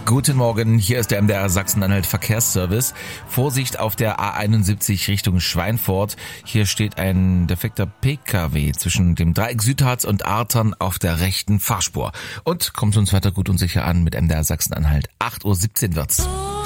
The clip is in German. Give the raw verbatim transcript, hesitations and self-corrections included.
Guten Morgen, hier ist der M D R Sachsen-Anhalt Verkehrsservice. Vorsicht auf der A einundsiebzig Richtung Schweinfurt. Hier steht ein defekter P K W zwischen dem Dreieck Südharz und Artern auf der rechten Fahrspur. Und kommt uns weiter gut und sicher an mit M D R Sachsen-Anhalt. acht Uhr siebzehn wird's.